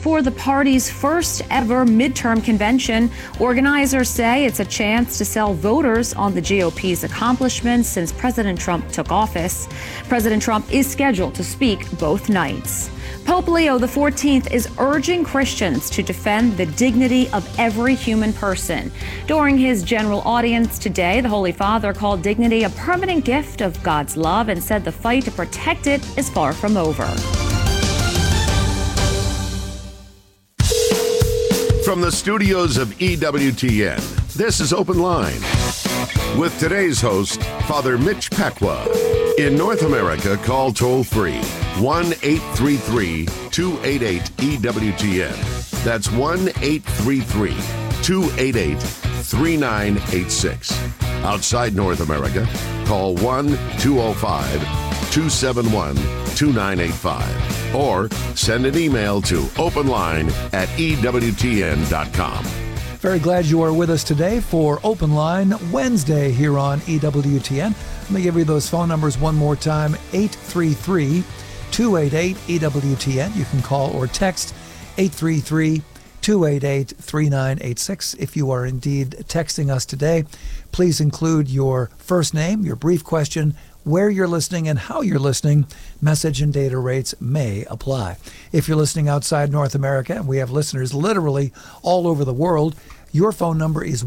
for the party's first ever midterm convention. Organizers say it's a chance to sell voters on the GOP's accomplishments since President Trump took office. President Trump is scheduled to speak both nights. Pope Leo XIV is urging Christians to defend the dignity of every human person. During his general audience today, the Holy Father called dignity a permanent gift of God's love and said the fight to protect it is far from over. From the studios of EWTN, this is Open Line with today's host, Father Mitch Pacwa. In North America, call toll-free 1-833-288-EWTN. That's 1-833-288-3986. Outside North America, call 1-205-271-2985. Or send an email to openline@EWTN.com. Very glad you are with us today for Open Line Wednesday here on EWTN. Let me give you those phone numbers one more time, 833-288-EWTN. You can call or text 833-288-3986. If you are indeed texting us today, please include your first name, your brief question, where you're listening and how you're listening. Message and data rates may apply. If you're listening outside North America, and we have listeners literally all over the world, your phone number is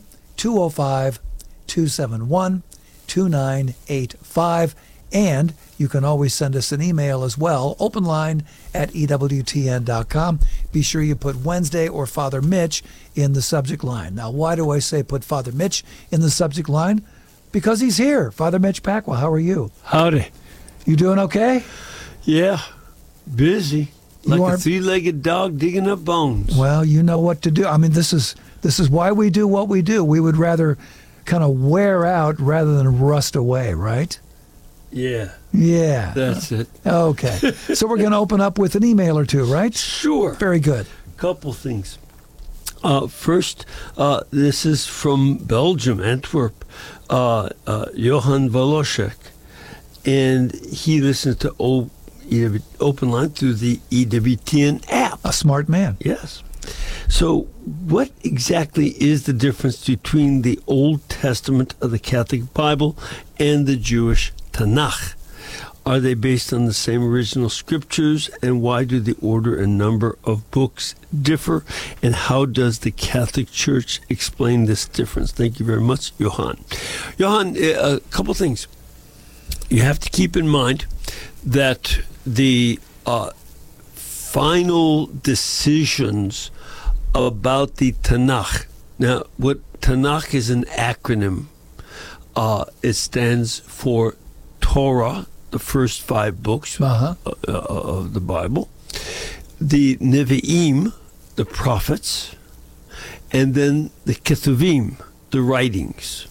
1-205-271-2985. And you can always send us an email as well, openline@EWTN.com. Be sure you put Wednesday or Father Mitch in the subject line. Now, why do I say put Father Mitch in the subject line? Because he's here. Father Mitch Pacwa, how are you? Howdy. You doing okay? Yeah, busy. Like a three-legged dog digging up bones. Well, you know what to do. I mean, this is why we do what we do. We would rather kind of wear out rather than rust away, right? Yeah. Yeah. That's it. Okay. So we're going to open up with an email or two, right? Sure. Very good. Couple things. First, this is from Belgium, Antwerp, Johan Volosek, and he listens to Open Line through the EWTN app. A smart man. Yes. So what exactly is the difference between the Old Testament of the Catholic Bible and the Jewish Tanakh? Are they based on the same original scriptures, and why do the order and number of books differ, and how does the Catholic Church explain this difference? Thank you very much, Johan. Johan, a couple things. You have to keep in mind that the final decisions about the Tanakh. Now, what Tanakh is an acronym. It stands for Torah, the first 5 books of the Bible, the Nevi'im, the prophets, and then the Ketuvim, the writings.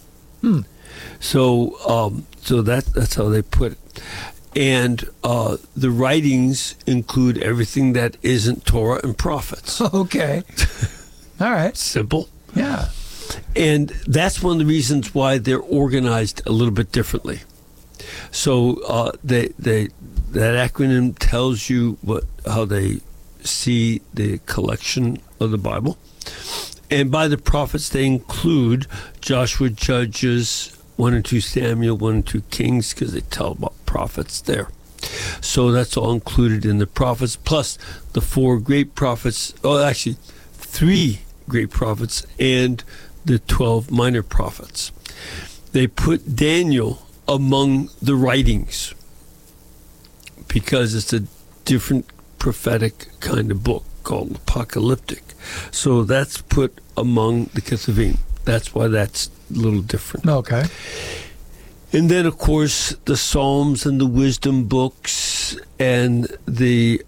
So that's how they put it. And the writings include everything that isn't Torah and prophets. Okay. All right. Simple. Yeah. And that's one of the reasons why they're organized a little bit differently. So that acronym tells you how they see the collection of the Bible. And by the prophets, they include Joshua, Judges, 1 and 2 Samuel, 1 and 2 Kings, because they tell about prophets there. So that's all included in the prophets, plus the 4 great prophets, 3 great prophets, and the 12 minor prophets. They put Daniel among the writings because it's a different prophetic kind of book called apocalyptic. So that's put among the Ketuvim. That's why that's a little different. Okay. And then, of course, the Psalms and the wisdom books and the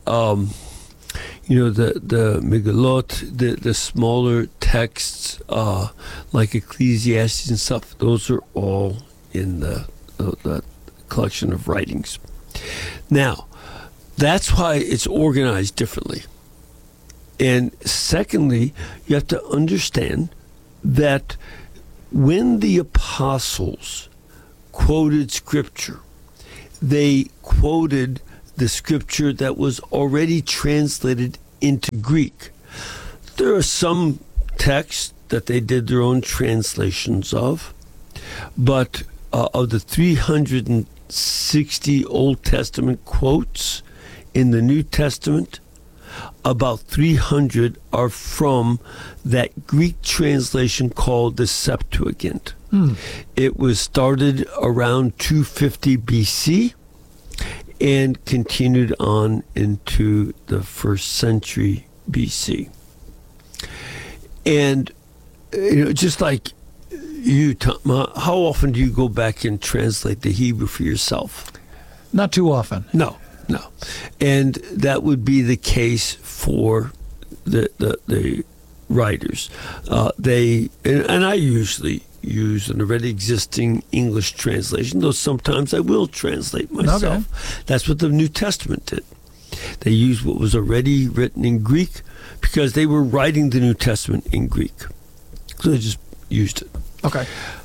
Megillot, the smaller texts like Ecclesiastes and stuff. Those are all in the collection of writings. Now, that's why it's organized differently. And secondly, you have to understand that when the apostles quoted scripture, they quoted the scripture that was already translated into Greek. There are some texts that they did their own translations of, but of the 360 Old Testament quotes in the New Testament, about 300 are from that Greek translation called the Septuagint. It was started around 250 BC and continued on into the first century BC. And just like you, Tom, how often do you go back and translate the Hebrew for yourself? Not too often. No. And that would be the case for the writers. And I usually use an already existing English translation, though sometimes I will translate myself. Okay. That's what the New Testament did. They used what was already written in Greek because they were writing the New Testament in Greek. So they just used it. Okay.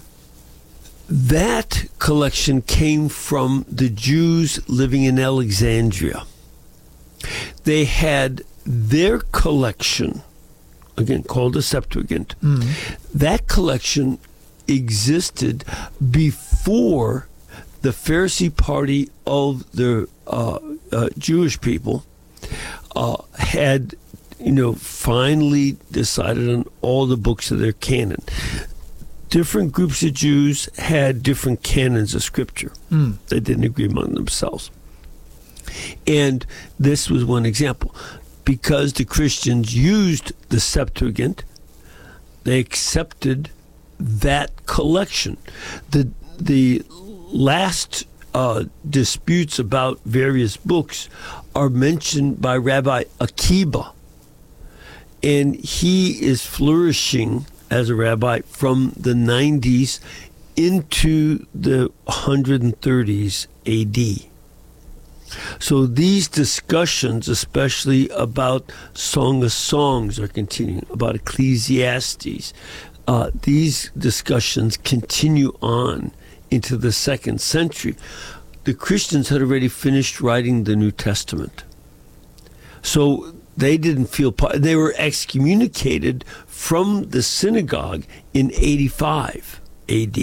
That collection came from the Jews living in Alexandria. They had their collection, again called the Septuagint. That collection existed before the Pharisee party of the Jewish people had finally decided on all the books of their canon. Different groups of Jews had different canons of Scripture. They didn't agree among themselves. And this was one example. Because the Christians used the Septuagint, they accepted that collection. The last disputes about various books are mentioned by Rabbi Akiba. And he is flourishing as a rabbi from the 90s into the 130s AD. So these discussions, especially about Song of Songs, are continuing, about Ecclesiastes. These discussions continue on into the 2nd century. The Christians had already finished writing the New Testament. So they didn't feel part. They were excommunicated from the synagogue in 85 AD.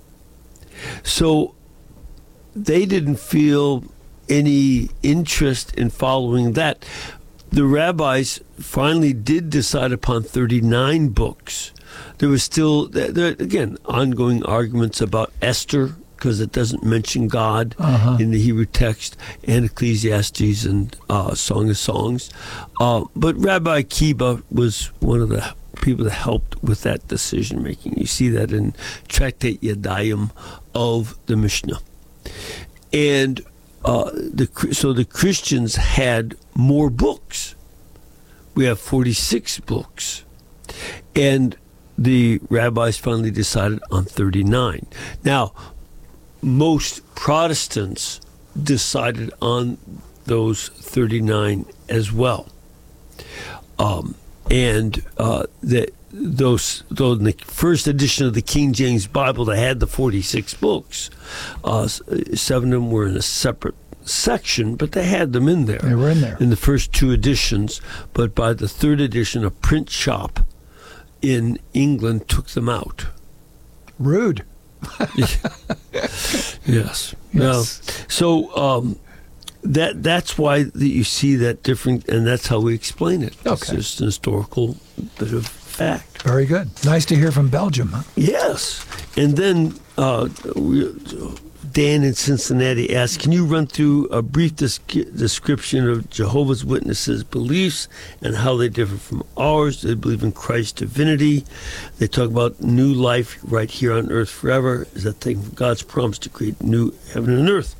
So they didn't feel any interest in following that. The rabbis finally did decide upon 39 books. There was still, again, ongoing arguments about Esther, because it doesn't mention God in the Hebrew text, and Ecclesiastes and Song of Songs. But Rabbi Akiba was one of the people that helped with that decision making. You see that in Tractate Yadayim of the Mishnah. And so the Christians had more books. We have 46 books. And the rabbis finally decided on 39. Now, most Protestants decided on those 39 as well. Though in the first edition of the King James Bible, they had the 46 books. 7 of them were in a separate section, but they had them in there. They were in there. In the first 2 editions, but by the 3rd edition, a print shop in England took them out. Rude. Yes. Now, so that's why you see that different, and that's how we explain it. Okay. It's just an historical bit of fact. Very good. Nice to hear from Belgium. Huh? Yes. And then Dan in Cincinnati asked, can you run through a brief description of Jehovah's Witnesses' beliefs and how they differ from ours? They believe in Christ's divinity. They talk about new life right here on earth forever. Is that thing God's promise to create new heaven and earth?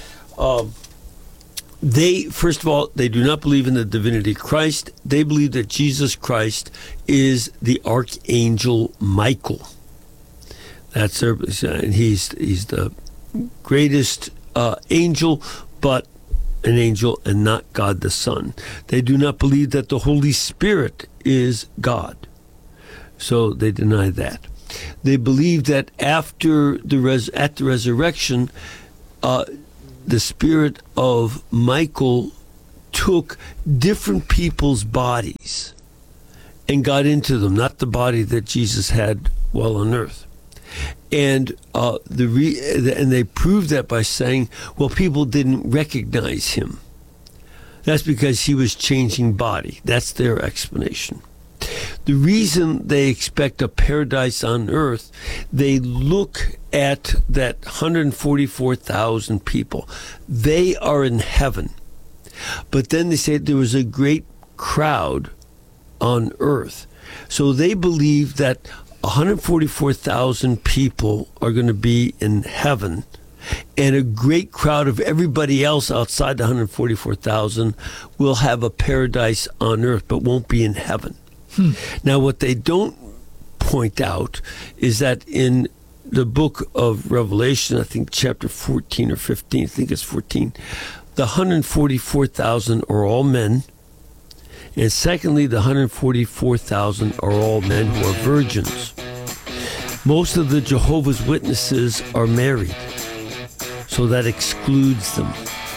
First of all, they do not believe in the divinity of Christ. They believe that Jesus Christ is the archangel Michael. That's their, and he's the greatest angel, but an angel and not God the Son. They do not believe that the Holy Spirit is God. So they deny that. They believe that after at the resurrection, the spirit of Michael took different people's bodies and got into them, not the body that Jesus had while on earth. And and they proved that by saying, well, people didn't recognize him. That's because he was changing body. That's their explanation. The reason they expect a paradise on earth, they look at that 144,000 people. They are in heaven. But then they say there was a great crowd on earth. So they believe that 144,000 people are going to be in heaven, and a great crowd of everybody else outside the 144,000 will have a paradise on earth, but won't be in heaven. Now, what they don't point out is that in the book of Revelation, I think chapter 14 or 15, I think it's 14, the 144,000 are all men. And secondly, the 144,000 are all men who are virgins. Most of the Jehovah's Witnesses are married, so that excludes them.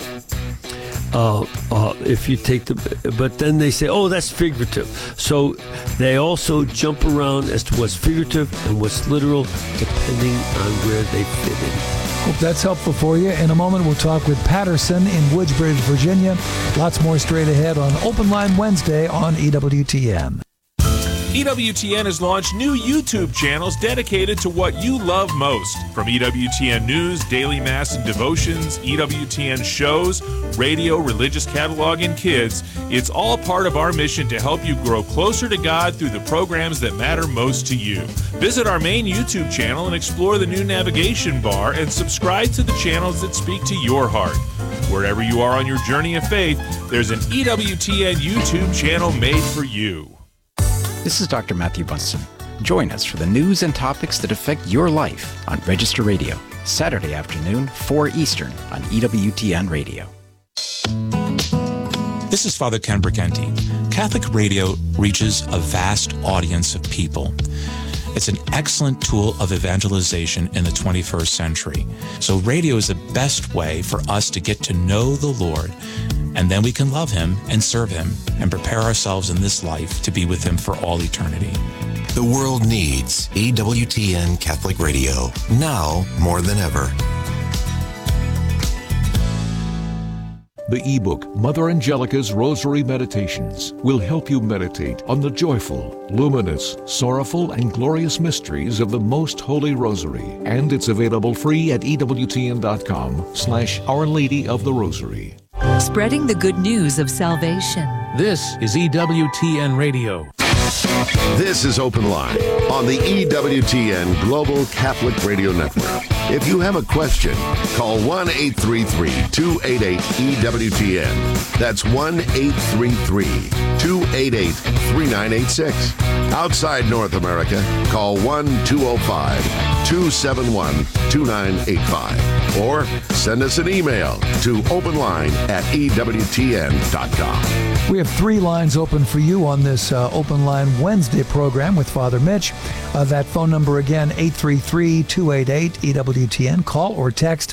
If you take but then they say, oh, that's figurative. So they also jump around as to what's figurative and what's literal, depending on where they fit in. Hope that's helpful for you. In a moment, we'll talk with Patterson in Woodbridge, Virginia. Lots more straight ahead on Open Line Wednesday on EWTN. EWTN has launched new YouTube channels dedicated to what you love most. From EWTN News, Daily Mass and Devotions, EWTN shows, radio, religious catalog, and kids, it's all part of our mission to help you grow closer to God through the programs that matter most to you. Visit our main YouTube channel and explore the new navigation bar and subscribe to the channels that speak to your heart. Wherever you are on your journey of faith, there's an EWTN YouTube channel made for you. This is Dr. Matthew Bunson. Join us for the news and topics that affect your life on Register Radio, Saturday afternoon, 4 Eastern on EWTN Radio. This is Father Ken Briganti. Catholic radio reaches a vast audience of people. It's an excellent tool of evangelization in the 21st century. So radio is the best way for us to get to know the Lord, and then we can love Him and serve Him and prepare ourselves in this life to be with Him for all eternity. The world needs EWTN Catholic Radio now more than ever. The ebook, Mother Angelica's Rosary Meditations, will help you meditate on the joyful, luminous, sorrowful, and glorious mysteries of the Most Holy Rosary. And it's available free at EWTN.com/Our Lady of the Rosary. Spreading the good news of salvation. This is EWTN Radio. This is Open Line on the EWTN Global Catholic Radio Network. If you have a question, call 1-833-288-EWTN. That's 1-833-288-3986. Outside North America, call 1-205-271-2985. Or send us an email to openline@EWTN.com. We have 3 lines open for you on this Open Line Wednesday program with Father Mitch. That phone number again, 833-288-EWTN. Call or text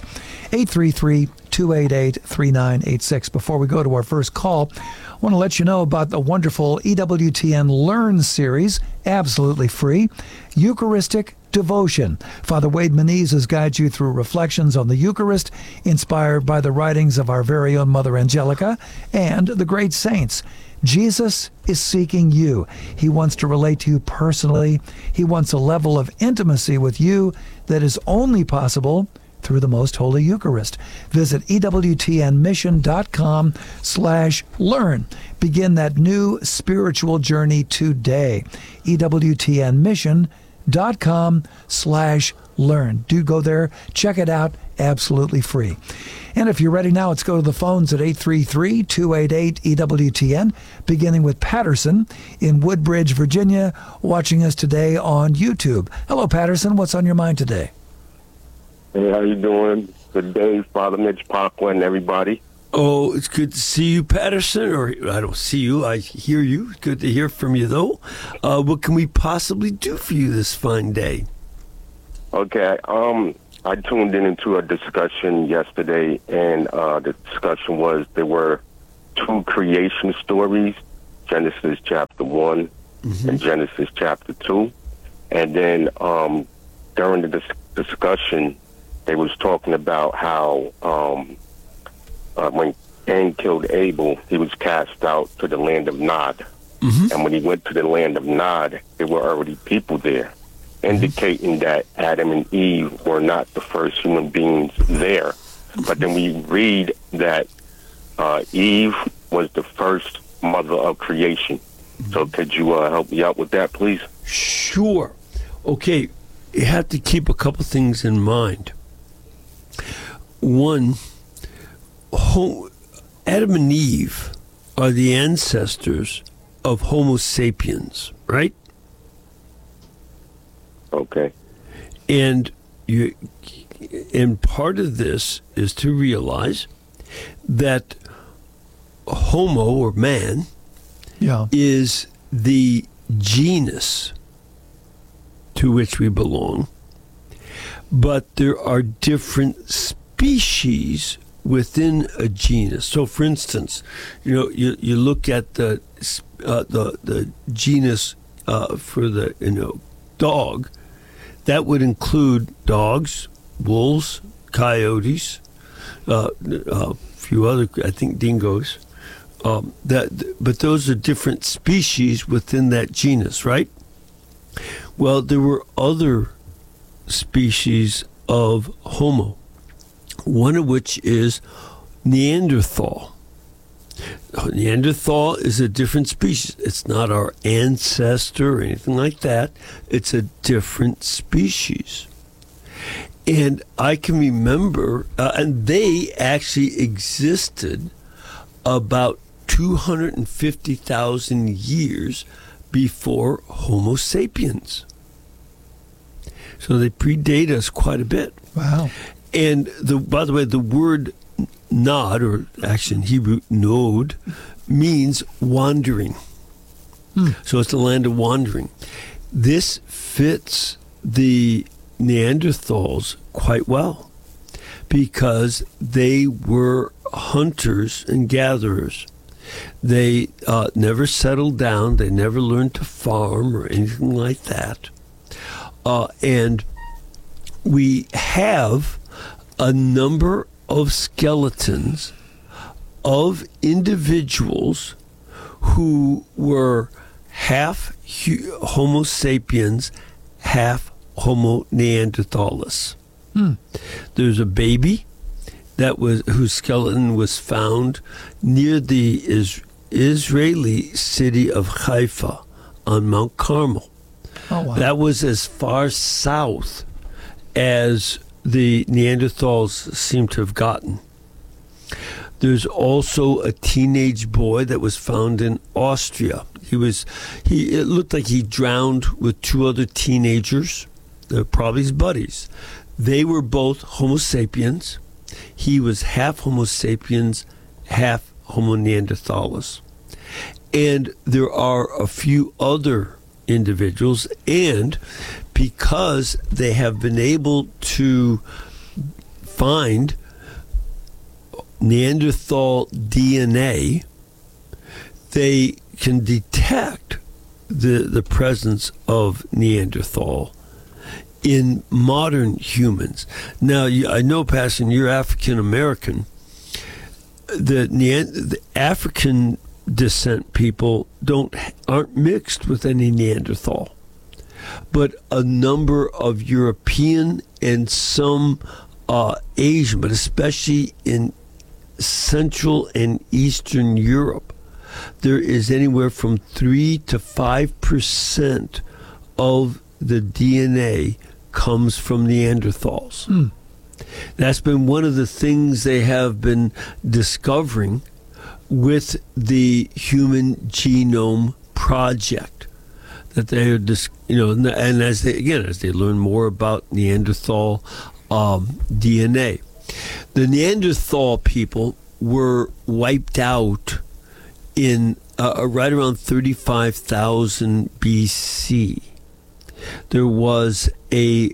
833-288-3986. Before we go to our first call, I want to let you know about the wonderful EWTN Learn series, absolutely free, Eucharistic Devotion. Father Wade Menezes guides you through reflections on the Eucharist, inspired by the writings of our very own Mother Angelica and the great saints. Jesus is seeking you. He wants to relate to you personally. He wants a level of intimacy with you that is only possible through the Most Holy Eucharist. Visit EWTNmission.com/learn. Begin that new spiritual journey today. EWTNmission.com/learn. Do go there, check it out, absolutely free. And if you're ready now, let's go to the phones at 833-288-EWTN, beginning with Patterson in Woodbridge, Virginia, watching us today on YouTube. Hello, Patterson. What's on your mind today? Hey, how you doing? Good day, Father Mitch Pacwa and everybody. Oh, it's good to see you, Patterson. Or I don't see you, I hear you. It's good to hear from you, though. What can we possibly do for you this fine day? Okay, I tuned into a discussion yesterday, and the discussion was there were two creation stories, Genesis chapter 1 and Genesis chapter 2. And then during the discussion, they was talking about how when Cain killed Abel, he was cast out to the land of Nod. And when he went to the land of Nod, there were already people there, indicating that Adam and Eve were not the first human beings there. But then we read that Eve was the first mother of creation. So could you help me out with that, please? Sure. Okay, you have to keep a couple things in mind. One, Adam and Eve are the ancestors of Homo sapiens, right? Okay. And part of this is to realize that Homo, or man, is the genus to which we belong, but there are different species within a genus. So, for instance, you look at the genus for the dog. That would include dogs, wolves, coyotes, a few other, I think, dingoes. But those are different species within that genus, right? Well, there were other species of Homo, one of which is Neanderthal. Neanderthal is a different species. It's not our ancestor or anything like that. It's a different species. And I can remember, and they actually existed about 250,000 years before Homo sapiens. So they predate us quite a bit. Wow. And by the way, the word Nod, or actually in Hebrew, Nod, means wandering. So it's the land of wandering. This fits the Neanderthals quite well because they were hunters and gatherers. They never settled down. They never learned to farm or anything like that. And we have a number of skeletons of individuals who were half Homo sapiens, half Homo neanderthalis. There's a baby whose skeleton was found near the Israeli city of Haifa on Mount Carmel. Oh, wow. That was as far south as the Neanderthals seem to have gotten. There's also a teenage boy that was found in Austria. It looked like he drowned with two other teenagers. They're probably his buddies. They were both Homo sapiens. He was half Homo sapiens, half Homo neanderthalis. And there are a few other individuals, and because they have been able to find Neanderthal DNA, they can detect the presence of Neanderthal in modern humans. Now, I know, Pastor, you're African American. The African descent people aren't mixed with any Neanderthal, but a number of European and some Asian, but especially in Central and Eastern Europe, there is anywhere from 3 to 5% of the DNA comes from Neanderthals. That's been one of the things they have been discovering with the Human Genome Project, that they are and as they learn more about Neanderthal DNA. The Neanderthal people were wiped out in right around 35,000 BC. There was a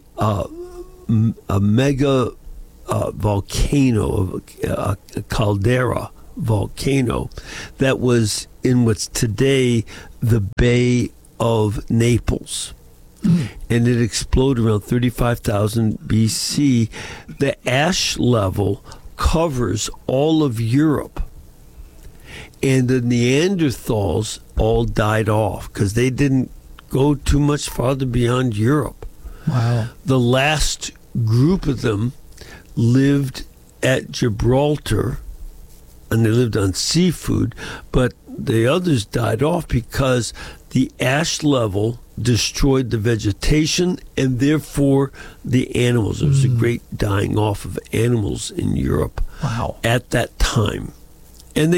mega volcano, a caldera, volcano that was in what's today the Bay of Naples. And it exploded around 35,000 BC. The ash level covers all of Europe. And the Neanderthals all died off because they didn't go too much farther beyond Europe. Wow. The last group of them lived at Gibraltar, and they lived on seafood, but the others died off because the ash level destroyed the vegetation and therefore the animals. There was a great dying off of animals in Europe. Wow. At that time. And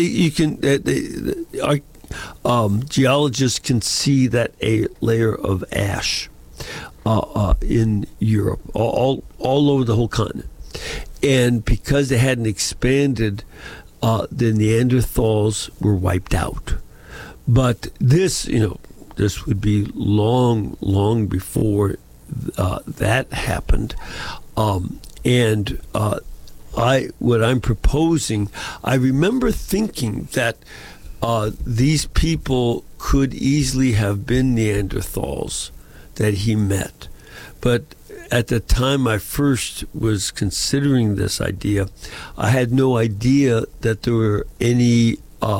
geologists can see that a layer of ash in Europe, all over the whole continent. And because they hadn't expanded, the Neanderthals were wiped out. But this would be long, long before that happened. What I'm proposing, I remember thinking that these people could easily have been Neanderthals that he met. But at the time I first was considering this idea, I had no idea that there were any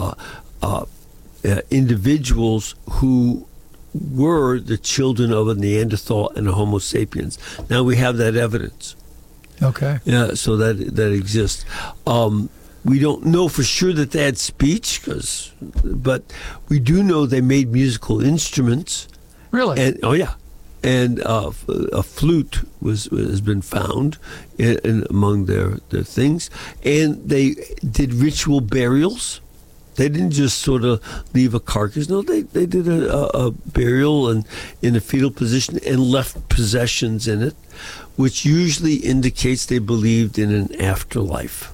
individuals who were the children of a Neanderthal and a Homo sapiens. Now we have that evidence. Okay. Yeah, so that exists. We don't know for sure that they had speech, but we do know they made musical instruments. Really? And and a flute has been found among their things, and they did ritual burials. They didn't just sort of leave a carcass. No, they did a burial and in a fetal position and left possessions in it, which usually indicates they believed in an afterlife.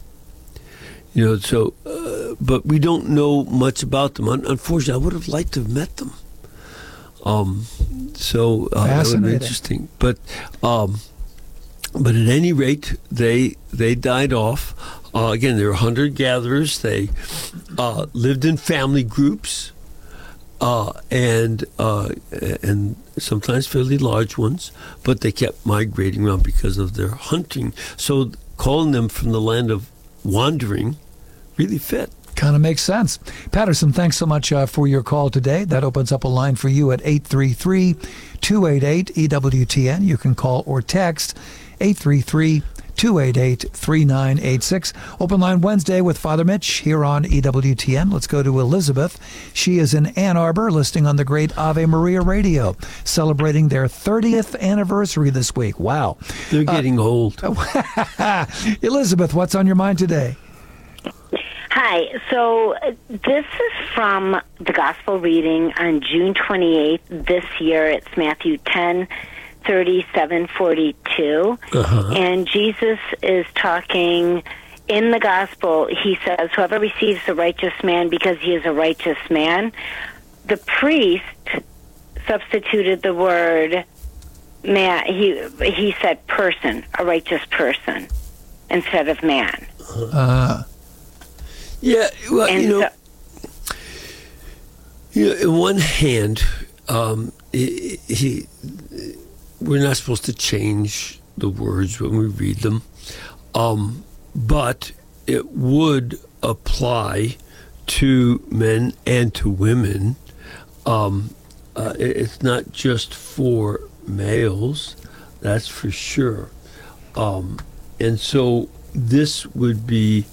But we don't know much about them. Unfortunately, I would have liked to have met them. That would be interesting. But at any rate, they died off. Again, they were hunter-gatherers. They lived in family groups, and sometimes fairly large ones. But they kept migrating around because of their hunting. So calling them from the land of wandering really fit. Kind of makes sense. Patterson, thanks so much for your call today. That opens up a line for you at 833-288-EWTN. You can call or text 833-288-3986. Open line Wednesday with Father Mitch here on EWTN. Let's go to Elizabeth. She is in Ann Arbor, listening on the great Ave Maria Radio, celebrating their 30th anniversary this week. Wow. They're getting old. Elizabeth, what's on your mind today? Hi. So this is from the Gospel reading on June 28th this year. It's Matthew 10:37-42. And Jesus is talking in the Gospel. He says, whoever receives the righteous man because he is a righteous man. The priest substituted the word man. He said person, a righteous person, instead of man. Yeah, well, on one hand, we're not supposed to change the words when we read them, but it would apply to men and to women. It's not just for males, that's for sure. And so this would be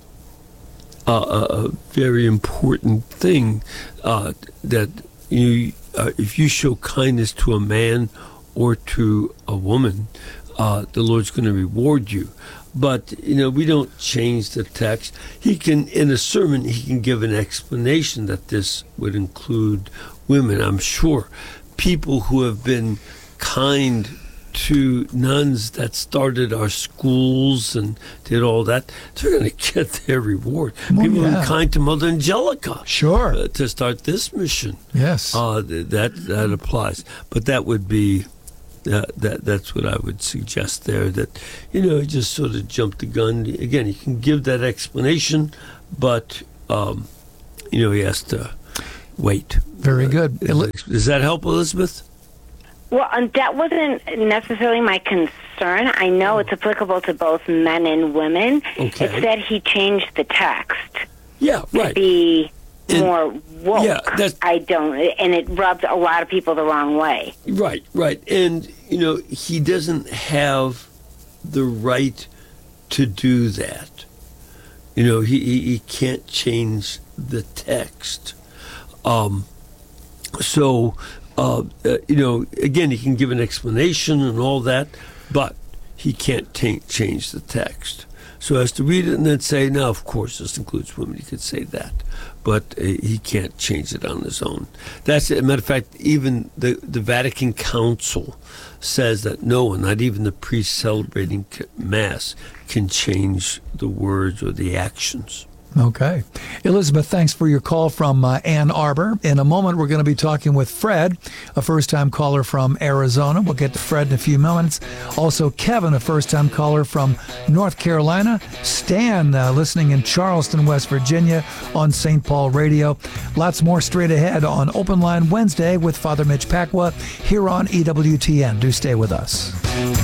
a very important thing, that if you show kindness to a man or to a woman, the Lord's going to reward you. But we don't change the text. He can, in a sermon, he can give an explanation that this would include women. I'm sure people who have been kind to nuns that started our schools and did all that, they're going to get their reward. People have been kind to Mother Angelica, to start this mission. Yes, that applies. But that would be That's what I would suggest there. That he just sort of jumped the gun. Again, he can give that explanation, but he has to wait. Very good. Does that help, Elizabeth? Well, that wasn't necessarily my concern. I know it's applicable to both men and women. Okay. It's that he changed the text. Yeah, right. To be more woke. Yeah, and it rubbed a lot of people the wrong way. Right. And, he doesn't have the right to do that. He can't change the text. Again, he can give an explanation and all that, but he can't change the text. So he has to read it and then say, now, of course, this includes women. He could say that, but he can't change it on his own. That's a matter of fact, even the Vatican Council says that no one, not even the priest celebrating Mass, can change the words or the actions. Okay. Elizabeth, thanks for your call from Ann Arbor. In a moment, we're going to be talking with Fred, a first-time caller from Arizona. We'll get to Fred in a few moments. Also, Kevin, a first-time caller from North Carolina. Stan, listening in Charleston, West Virginia on St. Paul Radio. Lots more straight ahead on Open Line Wednesday with Father Mitch Pacwa here on EWTN. Do stay with us.